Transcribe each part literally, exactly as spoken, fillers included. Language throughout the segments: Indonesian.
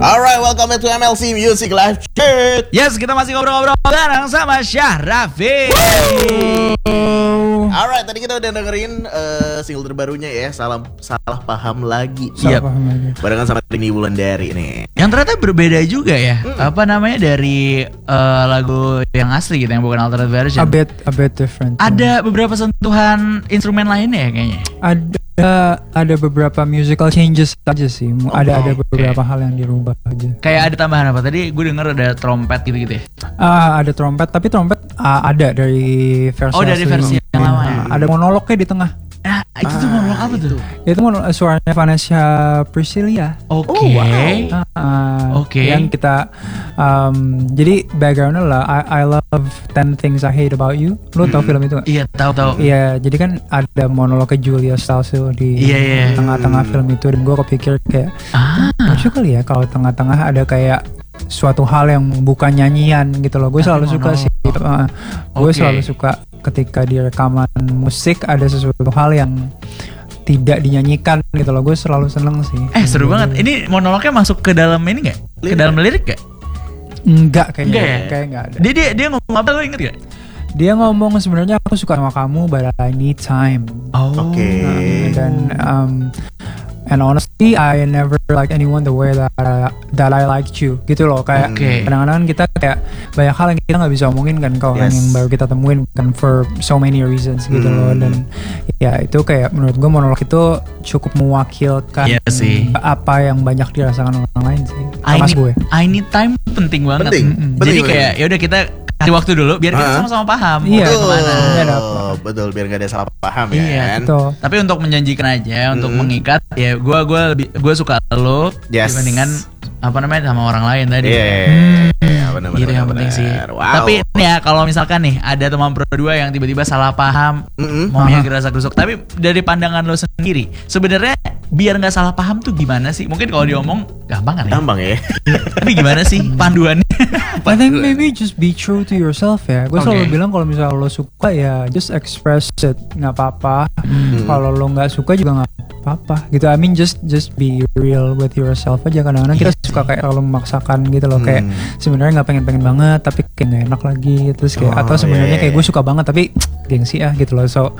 Alright, welcome back to M L C Music Live Chat. Yes, kita masih ngobrol-ngobrol bareng sama Syah Raffi. Alright, tadi kita udah dengerin uh, single terbarunya ya, Salah Salah Paham Lagi. Salah Paham Lagi. Barengan sama Rini Wulandari nih. Yang ternyata berbeda juga ya. Hmm. Apa namanya dari uh, lagu yang asli gitu, yang bukan alternate version. A bit, a bit different. Ada beberapa sentuhan instrumen lainnya ya kayaknya. Ada ada beberapa musical changes aja sih. Oh, ada ada okay. beberapa hal yang dirubah aja. Kayak ada tambahan apa? Tadi gue denger ada trompet gitu-gitu ya. Ah, ada trompet, tapi trompet ah, ada dari versi Oh, dari versi yang lama ya. Ada monolognya di tengah. Nah, itu ah, tuh monolog apa tuh? Itu monolog, suaranya Vanessa Priscilia. Oke. Oh, wow. Uh, Oke. Yang kita um, jadi backgroundnya lah I, I love ten things I hate about you. Lo tau Hmm. film itu gak? Iya, tahu-tahu. Iya, jadi kan ada monolognya Julia Stiles tuh di Iya, iya. tengah-tengah film itu, dan gue kepikir kayak Ah. lucu kali ya kalau tengah-tengah ada kayak suatu hal yang bukan nyanyian gitu loh. Gue selalu suka sih. Uh, gue Okay. selalu suka ketika di rekaman musik ada sesuatu hal yang tidak dinyanyikan gitu loh. Gue selalu seneng sih. Eh, seru banget. Ini monolognya masuk ke dalam ini enggak? Ke Lirik. dalam lirik enggak? Enggak kayaknya. Enggak ya? Kayak enggak ada. Dia dia dia ngomong apa, lo inget gak? Dia ngomong sebenarnya aku suka sama kamu but I need time. Oh. Oke. Uh, dan um, and honestly I never like anyone the way that I, that I liked you gitu loh. Kayak Oke. kadang-kadang kita kayak banyak hal yang kita nggak bisa omongin kan kalau Yes. yang baru kita temuin kan for so many reasons gitu Hmm. loh. Dan ya itu kayak menurut gue monolog itu cukup mewakilkan Iya sih. apa yang banyak dirasakan orang lain sih. I Sama need, gue. I need time penting banget. Penting. Mm-mm. Jadi Penting, kayak ya udah kita kasih waktu dulu biar kita Ah. sama-sama paham Iya. mau Betul. kemana. Ini ada apa? Betul, biar gak ada salah paham ya Iya, kan. Betul. Tapi untuk menjanjikan aja, untuk Mm-mm. mengikat ya gue gue lebih gue suka lo Yes. dibandingkan apa namanya sama orang lain tadi. Iya. Hmm. Iya, benar-benar. Gitu yang penting sih. Wow. Tapi ini ya kalau misalkan nih ada teman pro dua yang tiba-tiba salah paham, Mm-mm. mau Aha. gerasa gerusuk. Tapi dari pandangan lo sendiri, sebenarnya biar nggak salah paham tuh gimana sih? Mungkin kalau diomong gampang kan ya? Gampang ya. Tapi gimana sih panduannya? I think maybe just be true to yourself ya. Gue selalu Okay. bilang kalau misalnya lo suka ya just express it, nggak apa-apa. Hmm. Kalau lo nggak suka juga nggak apa-apa gitu. I mean just just be real with yourself aja. Kadang-kadang kita Iya suka kayak terlalu memaksakan gitu loh. Kayak Hmm. sebenarnya nggak pengen-pengen banget tapi kayak nggak enak lagi. Terus kayak Oh, atau sebenarnya iya, kayak iya. gue suka banget tapi gengsi ah gitu loh. So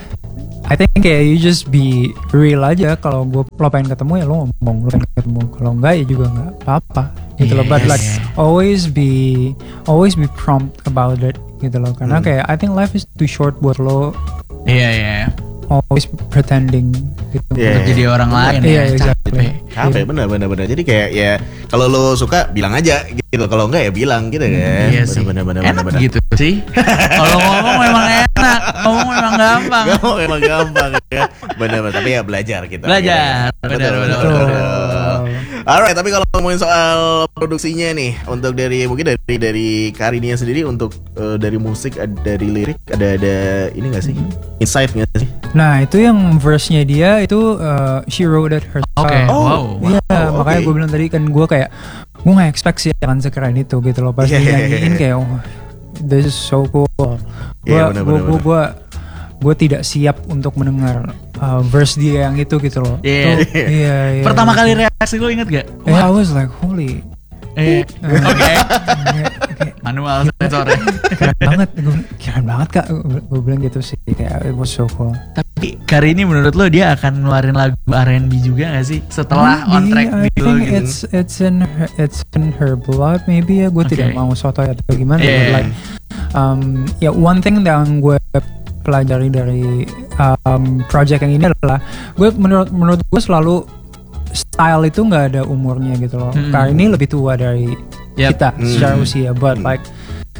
I think kayak you just be real aja. Kalau gue lo pengen ketemu ya lo ngomong, lo pengen ketemu. Kalau enggak ya juga nggak apa-apa gitu loh. But Yes. like always be always be prompt about it gitu loh. Karena Hmm. kayak I think life is too short buat lo Iya iya. always pretending gitu. Iya. Untuk jadi orang lain Iya, ya. exactly. Capek. Capek bener bener bener. Jadi kayak ya kalau lo suka bilang aja gitu. Kalau enggak ya bilang gitu kan. Iya sih. Bener bener Enak bener bener. gitu sih. Kalau ngomong memang enak, ngomong memang gampang. Gampang emang gampang ya. Bener bener. Tapi ya belajar kita. Belajar. Betul, Benar, betul, benar, betul. benar. Alright, tapi kalau ngomongin soal produksinya nih, untuk dari mungkin dari dari Karininya sendiri untuk eh, dari musik, ada dari lirik, ada ada ini nggak sih? Insight nggak sih? Nah itu yang verse-nya dia itu uh, she wrote it herself. Oke. Oh, Wow. Iya, wow, makanya oke. gue bilang tadi kan gue kayak gue nggak expect sih akan sekeren itu gitu loh. Pas Yeah. dia nyanyiin kayak oh, this is so cool. Gue Yeah, bener, gue bener, gue gue gue tidak siap untuk mendengar uh, verse dia yang itu gitu loh. Iya. Tuh, iya, iya. Pertama kali reaksi lo inget gak? Yeah, I was like holy. Eh, Uh, Oke. kayak- kayak Manual sensornya. keren banget, gue bilang, keren banget kak. Gue bilang gitu sih, kayak it was so cool. Tapi kali ini menurut lo dia akan ngeluarin lagu R and B juga gak sih? Setelah on track Maybe, I di lo think gitu. it's it's in her, it's in her blood maybe ya. Gue Okay. tidak mau sotoy atau gimana. Yeah. But like um, ya one thing yang gue pelajari dari um, project yang ini adalah gue menurut menurut gue selalu style itu nggak ada umurnya gitu loh. Hmm. Karena ini lebih tua dari Yep. kita Hmm. secara usia, but Hmm. like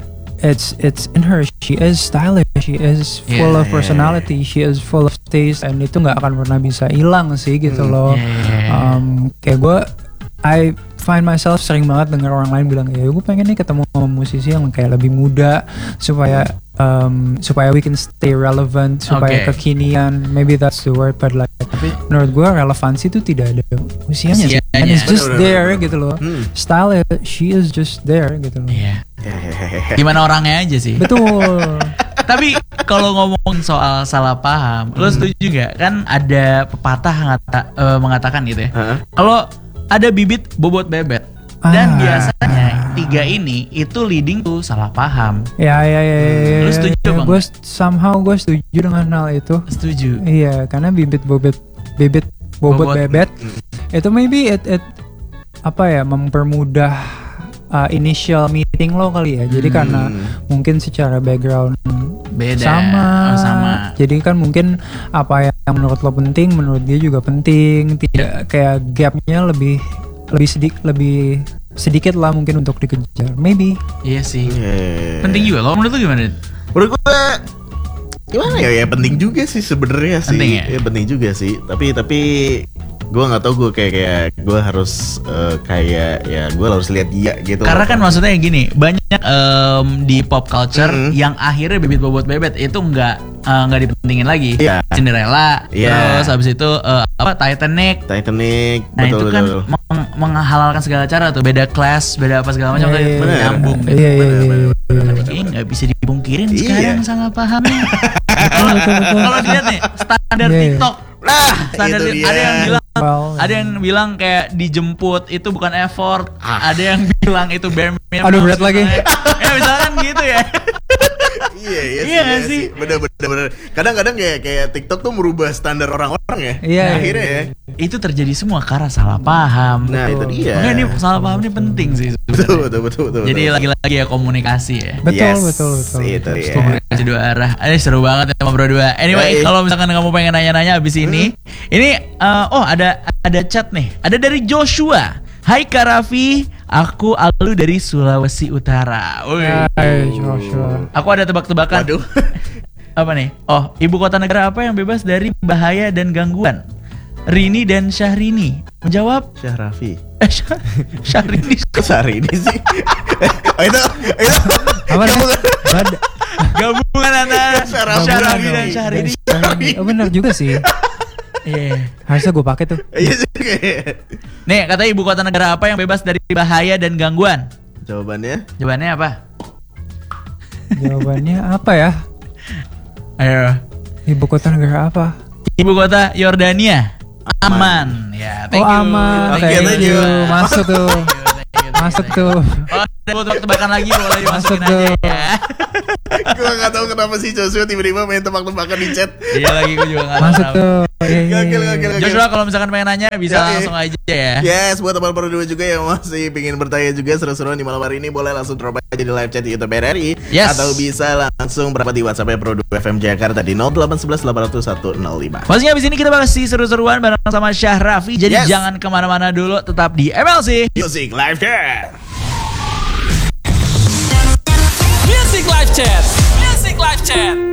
it's it's in her. She is stylish. She is full Yeah. of personality. She is full of taste, and itu nggak akan pernah bisa hilang sih gitu Hmm. loh. Yeah. Um, kayak gue, I find myself sering banget denger orang lain bilang, ya gue pengen nih ketemu sama musisi yang kayak lebih muda supaya um, supaya we can stay relevant, supaya Okay. kekinian. Maybe that's the word, but like Tapi menurut gue relevansi itu tidak ada usianya sih. Usianya. And it's just Bener, bener, there bener. gitu loh. Hmm. Style she is just there gitu loh. Iya. Hehehe. Gimana orangnya aja sih. Betul. Tapi kalau ngomong soal salah paham, lo setuju gak? Kan ada pepatah ngata, eh, mengatakan gitu ya. Hah? Kalau ada bibit bobot bebet. Dan Ah. biasanya tiga ini itu leading tuh salah paham. Ya ya ya. ya Lu setuju, Bang? Gue somehow gue setuju dengan hal itu. Setuju. Iya, karena bibit bobot bibit bobot, Bobot. bebet itu maybe it, it apa ya mempermudah uh, initial meeting lo kali ya. Jadi Hmm. karena mungkin secara background Beda. sama, Oh, sama. Jadi kan mungkin apa yang menurut lo penting, menurut dia juga penting. Tidak kayak gapnya lebih lebih sedikit lebih sedikit lah mungkin untuk dikejar. Maybe. Iya sih. Yeah. Penting juga. Kalau menurut lu gimana? Dit? Menurut gue gimana ya? Ya penting juga sih sebenarnya sih. Penting ya? penting juga sih. Tapi tapi gue nggak tahu gue kayak kayak gue harus eh, kayak ya gue harus lihat dia gitu. Karena kan maksudnya gini, banyak em, di pop culture Mm. yang akhirnya bibit bobot bebet itu nggak eh, nggak dipentingin lagi. Iya. Cinderella, Iya. terus habis itu eh, apa Titanic. Titanic, Nah betul itu kan betul. meng- menghalalkan segala cara tuh, beda kelas, beda apa segala macam, Iya, kayak iya, iya. nyambung. Iya iya Bener, iya. bener, iya. Tapi kayaknya nggak bisa dipungkirin Iya. sekarang salah pahamnya. Kalau betul, betul. kalau dilihat nih standar Iya, iya. TikTok, Nah, standar itu di- dia. ada yang bilang Well, ada yang bilang kayak dijemput itu bukan effort, Ah. ada yang bilang itu bare minimum. Aduh, berat lagi. Ya misalkan gitu ya. Iya iya Iya nggak sih? Bener bener bener. Kadang-kadang kayak kayak TikTok tuh merubah standar orang-orang ya. Iya, iya, Akhirnya ya. Itu terjadi semua karena salah paham. Nah itu dia. Makanya ini salah paham ini penting sih Betul sebenarnya. betul betul betul. Jadi betul. lagi-lagi ya komunikasi ya. betul, Yes, betul betul Itu dia. Komunikasi dua arah. Eh seru banget ya sama berdua. Anyway, Yoi. kalau misalkan kamu pengen nanya-nanya abis ini, ini eh, oh ada ada chat nih. Ada dari Joshua. Hai Kak Raffi, aku Alu dari Sulawesi Utara. Woi. Hai Joshua. Aku ada tebak-tebakan. Waduh. Apa nih? Oh, ibu kota negara apa yang bebas dari bahaya dan gangguan? Rini dan Syahrini. Menjawab Syahrafi. eh Syah, Syahrini. Kok sehari ini sih? oh, itu itu. Apa nih? Bad. Gabungan antara Syahrini. Syahrini dan Syahrini. Oh benar juga sih. Iya. Harusnya gue pakai tuh. Iya sih. kayak- Nih, katanya ibu kota negara apa yang bebas dari bahaya dan gangguan? Jawabannya Jawabannya apa? Jawabannya apa ya? Ayo. Ibu kota negara apa? Ibu kota Yordania. Aman. Ya, thank Oh you. aman, Thank you, thank thank you. you. Masuk tuh, Thank you, thank you, masuk thank you. tuh. Oh, ada butuh tebakan lagi boleh dimasukin Masuk aja tuh. ya. gue gak tahu kenapa sih Joshua tiba-tiba main tebak-tebakan di chat. Iya lagi gue juga nggak Masuk tahu. tuh. Iya, iya, Gokil, iya. gokil, gokil. Joshua kalau misalkan pengen nanya bisa Yoi. langsung aja ya. Yes, buat teman berdua juga yang masih pingin bertanya juga seru-seruan di malam hari ini, boleh langsung drop aja di live chat di YouTube R R I. Yes. Atau bisa langsung berapa di WhatsApp Pro dua F M Jakarta di nol delapan satu satu delapan nol satu nol lima. Pastinya abis ini kita masih seru-seruan bareng sama Syah Raffi. Jadi Yes. jangan kemana-mana dulu, tetap di M L C. Music Live Chat. Music Live Chat. Music Live Chat.